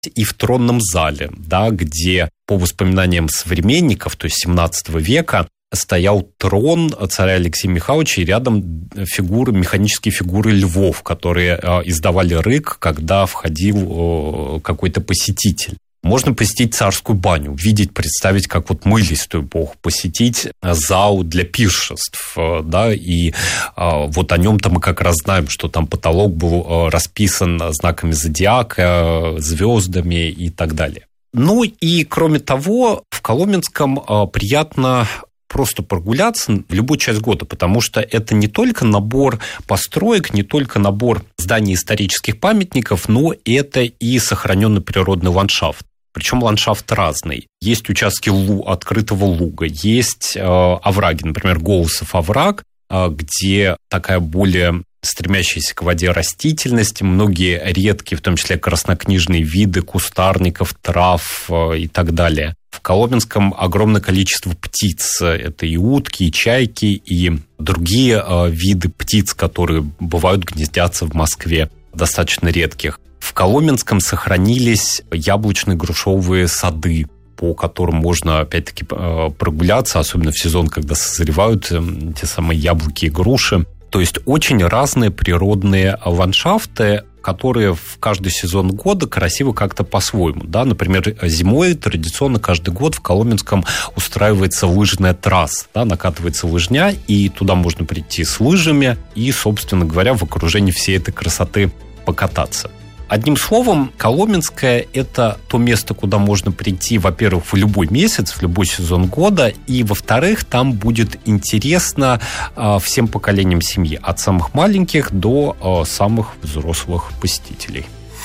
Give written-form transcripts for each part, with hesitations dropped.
и в тронном зале, да, где, по воспоминаниям современников, то есть 17 века, стоял трон царя Алексея Михайловича, и рядом механические фигуры львов, которые издавали рык, когда входил какой-то посетитель. Можно посетить царскую баню, видеть, представить, как вот мылись в ту эпоху, посетить зал для пиршеств, да, и вот о нем-то мы как раз знаем, что там потолок был расписан знаками зодиака, звездами и так далее. Ну и, кроме того, в Коломенском приятно просто прогуляться в любую часть года, потому что это не только набор построек, не только набор зданий исторических памятников, но это и сохраненный природный ландшафт. Причем ландшафт разный. Есть участки открытого луга, есть овраги, например, Голосов овраг, где такая более стремящаяся к воде растительность, многие редкие, в том числе краснокнижные виды кустарников, трав и так далее. В Коломенском огромное количество птиц. Это и утки, и чайки, и другие виды птиц, которые бывают, гнездятся в Москве, достаточно редких. В Коломенском сохранились яблочные грушевые сады, по которым можно, опять-таки, прогуляться, особенно в сезон, когда созревают те самые яблоки и груши. То есть очень разные природные ландшафты, которые в каждый сезон года красивы как-то по-своему. Да? Например, зимой традиционно каждый год в Коломенском устраивается лыжная трасса, да? Накатывается лыжня, и туда можно прийти с лыжами и, собственно говоря, в окружении всей этой красоты покататься. Одним словом, Коломенское – это то место, куда можно прийти, во-первых, в любой месяц, в любой сезон года, и, во-вторых, там будет интересно всем поколениям семьи, от самых маленьких до самых взрослых посетителей.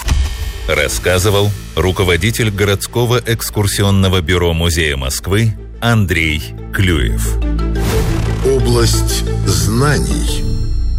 Рассказывал руководитель городского экскурсионного бюро Музея Москвы Андрей Клюев. Область знаний.